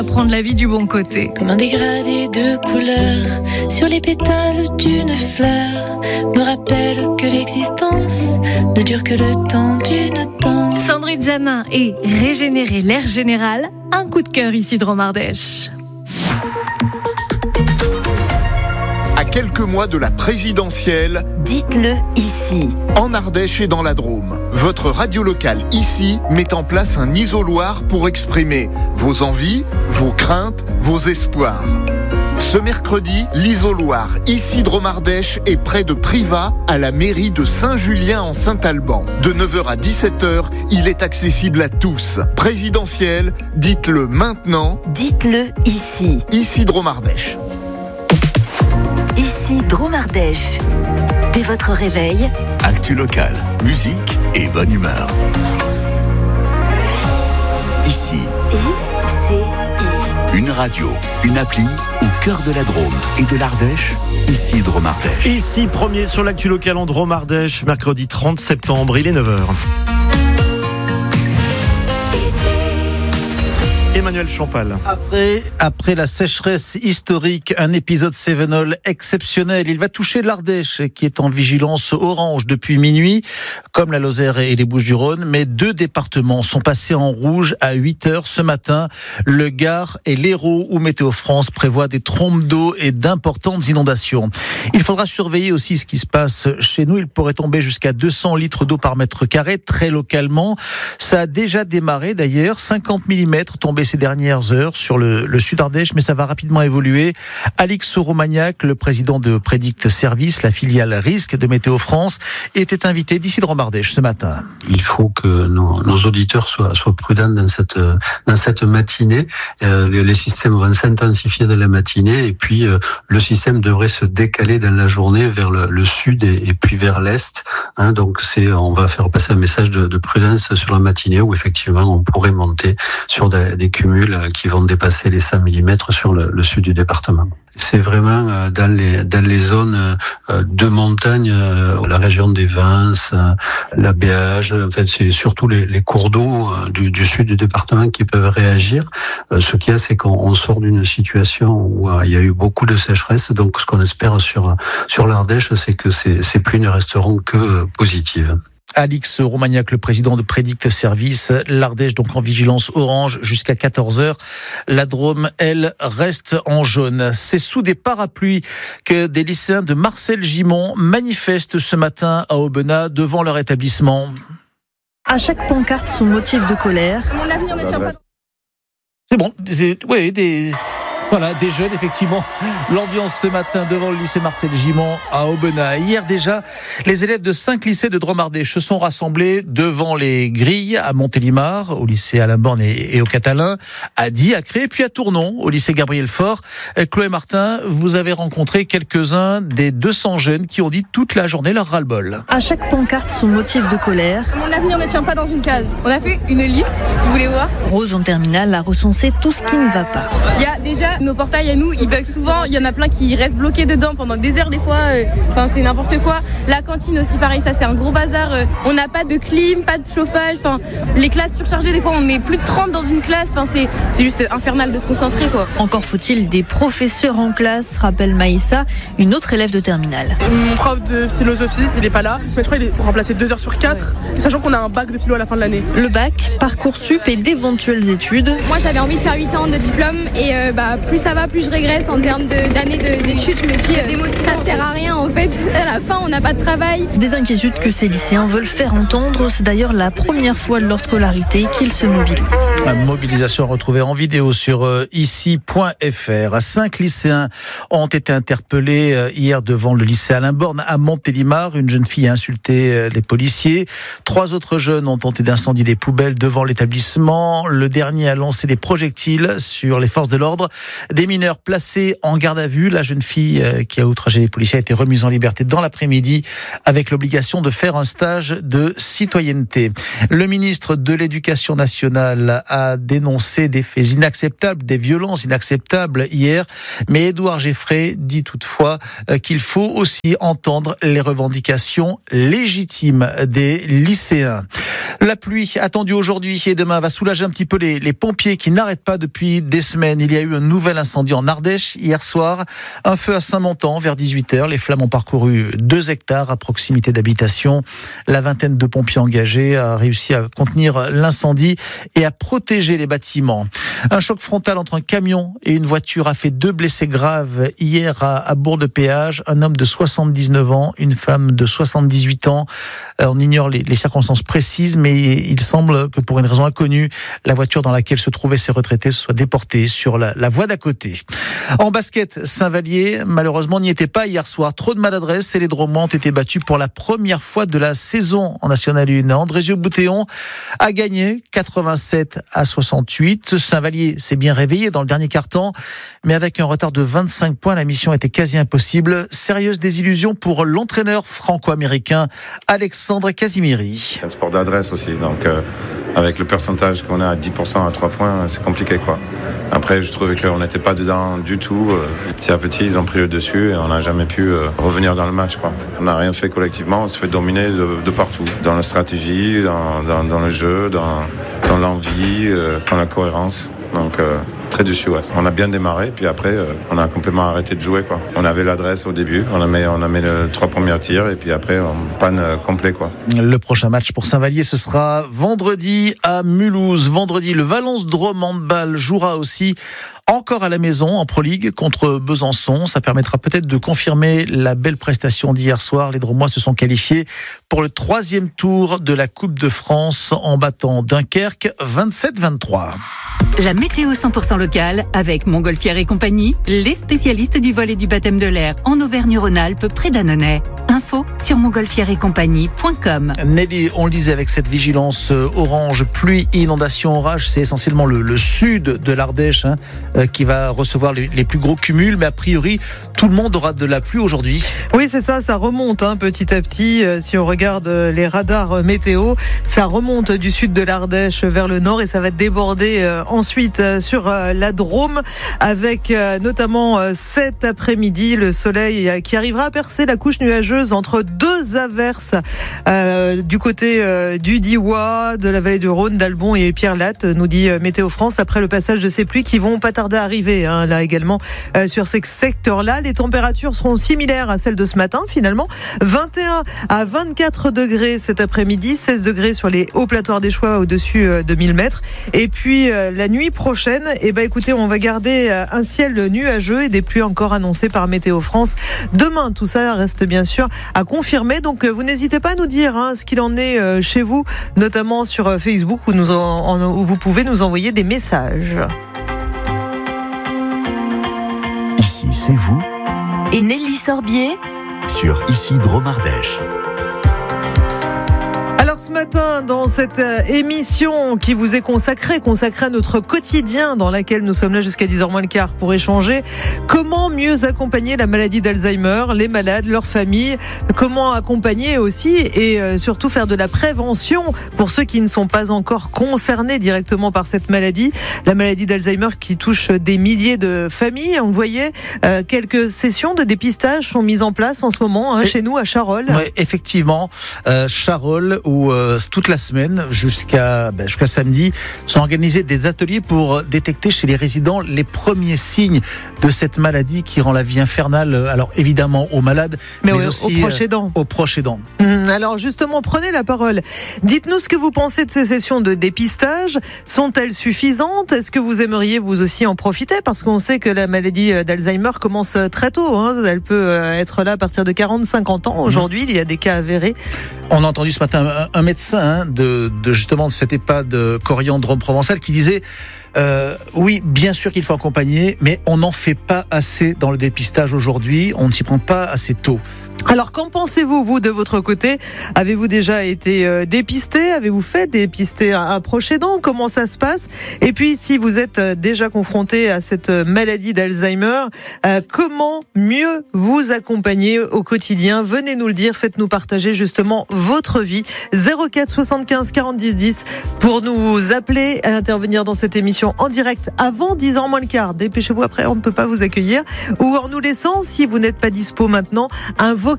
Prendre la vie du bon côté. Comme un dégradé de couleurs sur les pétales d'une fleur me rappelle que l'existence ne dure que le temps d'une danse. Sandrine Janin et Régénérer l'air général, un coup de cœur ici de Romardèche. À quelques mois de la présidentielle, dites-le ici. En Ardèche et dans la Drôme, votre radio locale ici met en place un isoloir pour exprimer vos envies, vos craintes, vos espoirs. Ce mercredi, l'isoloir ici de Romardèche est près de Privas, à la mairie de Saint-Julien en Saint-Alban. De 9h à 17h, il est accessible à tous. Présidentiel, dites-le maintenant. Dites-le ici. Ici de Romardèche. Ici Drôme-Ardèche. Dès votre réveil, actu local, musique et bonne humeur. Ici. I-C-I. Une radio, une appli au cœur de la Drôme et de l'Ardèche. Ici Drôme-Ardèche. Ici, premier sur l'actu local en Drôme-Ardèche, mercredi 30 septembre, il est 9h. Emmanuel Champal. Après la sécheresse historique, un épisode Cévenol exceptionnel. Il va toucher l'Ardèche, qui est en vigilance orange depuis minuit, comme la Lozère et les Bouches-du-Rhône. Mais 2 départements sont passés en rouge à 8h ce matin. Le Gard et l'Hérault, où Météo France prévoit des trombes d'eau et d'importantes inondations. Il faudra surveiller aussi ce qui se passe chez nous. Il pourrait tomber jusqu'à 200 litres d'eau par mètre carré, très localement. Ça a déjà démarré d'ailleurs, 50 mm tombés ces dernières heures sur le sud Ardèche, mais ça va rapidement évoluer. Alix Romagnac, le président de Prédict Service, la filiale risque de Météo France, était invité d'ici de Romardèche ce matin. Il faut que nos auditeurs soient prudents dans cette matinée. Les systèmes vont s'intensifier dans la matinée et puis le système devrait se décaler dans la journée vers le sud et puis vers l'est. Donc on va faire passer un message de prudence sur la matinée où effectivement on pourrait monter sur des cumuls qui vont dépasser les 5 mm sur le sud du département. C'est vraiment dans les zones de montagne, la région des Vins, la Béage. En fait, c'est surtout les cours d'eau du sud du département qui peuvent réagir. Ce qu'il y a, c'est qu'on sort d'une situation où il y a eu beaucoup de sécheresse. Donc, ce qu'on espère sur l'Ardèche, c'est que ces pluies ne resteront que positives. Alix Romagnac, le président de Prédict Service. L'Ardèche donc en vigilance orange jusqu'à 14h. La Drôme, elle, reste en jaune. C'est sous des parapluies que des lycéens de Marcel Gimond manifestent ce matin à Aubenas devant leur établissement. À chaque pancarte, son motif de colère. Mon avenir ne tient pas. C'est bon, des jeunes, effectivement. L'ambiance ce matin devant le lycée Marcel Gimond à Aubenas. Hier déjà, les élèves de 5 lycées de Drôme-Ardèche se sont rassemblés devant les grilles à Montélimar, au lycée Alain Born et au Catalin, à Die, à Cré, puis à Tournon, au lycée Gabriel Faure. Chloé Martin, vous avez rencontré quelques-uns des 200 jeunes qui ont dit toute la journée leur ras-le-bol. À chaque pancarte, son motif de colère. Mon avenir ne tient pas dans une case. On a fait une liste, si vous voulez voir. Rose, en terminale, a recensé tout ce qui ne va pas. Il y a déjà nos portails à nous, ils bug souvent. Il y en a plein qui restent bloqués dedans pendant des heures des fois. C'est n'importe quoi. La cantine aussi, pareil, ça c'est un gros bazar. On n'a pas de clim, pas de chauffage. Les classes surchargées, des fois on est plus de 30 dans une classe. C'est juste infernal de se concentrer, quoi. Encore faut-il des professeurs en classe, rappelle Maïssa, une autre élève de terminale. Mon prof de philosophie, il n'est pas là. Mais je crois qu'il est remplacé 2 heures sur 4. Sachant qu'on a un bac de philo à la fin de l'année. Le bac, Parcoursup et d'éventuelles études. Moi j'avais envie de faire 8 ans de diplôme et plus ça va, plus je régresse en termes d'années d'études. Je me dis, ça sert à rien en fait. À la fin, on n'a pas de travail. Des inquiétudes que ces lycéens veulent faire entendre. C'est d'ailleurs la première fois de leur scolarité qu'ils se mobilisent. La mobilisation retrouvée en vidéo sur ici.fr. 5 lycéens ont été interpellés hier devant le lycée Alain Born à Montélimar. Une jeune fille a insulté les policiers. 3 autres jeunes ont tenté d'incendier des poubelles devant l'établissement. Le dernier a lancé des projectiles sur les forces de l'ordre. Des mineurs placés en garde à vue. La jeune fille qui a outragé les policiers a été remise en liberté dans l'après-midi avec l'obligation de faire un stage de citoyenneté. Le ministre de l'Éducation nationale a dénoncé des faits inacceptables, des violences inacceptables hier, mais Édouard Geffray dit toutefois qu'il faut aussi entendre les revendications légitimes des lycéens. La pluie attendue aujourd'hui et demain va soulager un petit peu les pompiers qui n'arrêtent pas depuis des semaines. Il y a eu un nouvel incendie en Ardèche hier soir. Un feu à Saint-Montan vers 18h. Les flammes ont parcouru 2 hectares à proximité d'habitations. La vingtaine de pompiers engagés a réussi à contenir l'incendie et à protéger les bâtiments. Un choc frontal entre un camion et une voiture a fait 2 blessés graves hier à Bourg-de-Péage. Un homme de 79 ans, une femme de 78 ans. On ignore les circonstances précises, mais il semble que pour une raison inconnue, la voiture dans laquelle se trouvaient ces retraités soit déportée sur la voie d'à côté. En basket, Saint-Vallier, malheureusement, n'y était pas hier soir. Trop de maladresse et les Drômois ont été battus pour la première fois de la saison en National 1. Andrézieux-Boutéon a gagné 87-68. Saint-Vallier s'est bien réveillé dans le dernier quart-temps, mais avec un retard de 25 points, la mission était quasi impossible. Sérieuse désillusion pour l'entraîneur franco-américain Alexandre Casimiri. C'est un sport d'adresse aussi, donc avec le pourcentage qu'on a à 10% à 3 points, c'est compliqué quoi. Après, je trouvais qu'on n'était pas dedans du tout. Petit à petit, ils ont pris le dessus et on n'a jamais pu revenir dans le match quoi. On n'a rien fait collectivement, on se fait dominer de partout. Dans la stratégie, dans le jeu, dans l'envie, dans la cohérence. Donc très déçu, ouais. On a bien démarré, puis après on a complètement arrêté de jouer quoi. On avait l'adresse au début, on a mis les 3 premiers tirs et puis après on panne complet quoi. Le prochain match pour Saint-Vallier, ce sera vendredi à Mulhouse. Vendredi, le Valence Drôme Handball jouera aussi encore à la maison en Pro League contre Besançon. Ça permettra peut-être de confirmer la belle prestation d'hier soir. Les Drômois se sont qualifiés pour le 3e tour de la Coupe de France en battant Dunkerque 27-23. La météo 100% locale avec Montgolfière et compagnie, les spécialistes du vol et du baptême de l'air en Auvergne-Rhône-Alpes près d'Annonay. Info sur montgolfièreetcompagnie.com. Nelly, on le disait avec cette vigilance orange, pluie, inondation, orage, c'est essentiellement le sud de l'Ardèche qui va recevoir les plus gros cumuls, mais a priori tout le monde aura de la pluie aujourd'hui. Oui, c'est ça remonte petit à petit. Si on regarde les radars météo, ça remonte du sud de l'Ardèche vers le nord et ça va déborder ensuite sur la Drôme avec notamment cet après-midi le soleil qui arrivera à percer la couche nuageuse entre 2 averses du côté du Diois, de la vallée du Rhône, d'Albon et Pierre-Latte, nous dit Météo France, après le passage de ces pluies qui vont pas tarder à arriver là également sur ces secteurs-là. Les températures seront similaires à celles de ce matin finalement, 21 à 24 degrés cet après-midi, 16 degrés sur les hauts platoirs des Choix au-dessus de 1000 mètres. Et puis la nuit prochaine, écoutez, on va garder un ciel nuageux et des pluies encore annoncées par Météo France. Demain, tout ça reste bien sûr à confirmer. Donc vous n'hésitez pas à nous dire ce qu'il en est chez vous, notamment sur Facebook où vous pouvez nous envoyer des messages. Ici, c'est vous. Et Nelly Sorbier Sur Ici Drôme Ardèche. Alors ce matin, dans cette émission qui vous est consacrée à notre quotidien, dans laquelle nous sommes là jusqu'à 10h moins le quart pour échanger, comment mieux accompagner la maladie d'Alzheimer, les malades, leurs familles, comment accompagner aussi et surtout faire de la prévention pour ceux qui ne sont pas encore concernés directement par cette maladie. La maladie d'Alzheimer qui touche des milliers de familles. On voyait quelques sessions de dépistage sont mises en place en ce moment chez nous à Charolles. Oui, effectivement, Charolles où toute la semaine jusqu'à samedi sont organisés des ateliers pour détecter chez les résidents les premiers signes de cette maladie qui rend la vie infernale, alors évidemment aux malades mais aussi aux proches aidants. Alors justement, prenez la parole. Dites-nous ce que vous pensez de ces sessions de dépistage. Sont-elles suffisantes ? Est-ce que vous aimeriez vous aussi en profiter ? Parce qu'on sait que la maladie d'Alzheimer commence très tôt. Elle peut être là à partir de 40-50 ans. Aujourd'hui, il y a des cas avérés. On a entendu ce matin un médecin de justement de cette EHPAD Corian Drôme Provençal qui disait oui, bien sûr qu'il faut accompagner, mais on n'en fait pas assez dans le dépistage aujourd'hui, on ne s'y prend pas assez tôt. Alors, qu'en pensez-vous, vous, de votre côté? Avez-vous déjà été dépisté? Avez-vous fait dépister un proche aidant? Comment ça se passe? Et puis, si vous êtes déjà confronté à cette maladie d'Alzheimer, comment mieux vous accompagner au quotidien? Venez nous le dire, faites-nous partager justement votre vie. 04 75 40 10 10 pour nous appeler à intervenir dans cette émission en direct avant 10h moins le quart. Dépêchez-vous, après on ne peut pas vous accueillir. Ou en nous laissant, si vous n'êtes pas dispo maintenant, un vocal